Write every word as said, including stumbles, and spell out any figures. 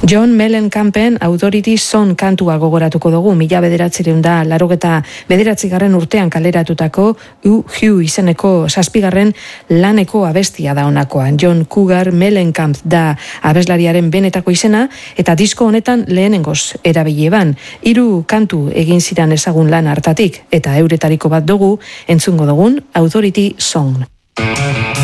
John Mellenkampen Authority Song kantua gogoratuko dugu, mila bederatzireun da larogeta bederatzigarren urtean kaleratutako U Hugh izeneko zazpigarren laneko abestia da honakoan. John Cougar Mellencamp da abeslariaren benetako izena, eta disko honetan lehenengoz erabili eban. Hiru kantu egin ziran ezagun lan hartatik, eta euretariko bat dugu entzungo dugun Authority Song.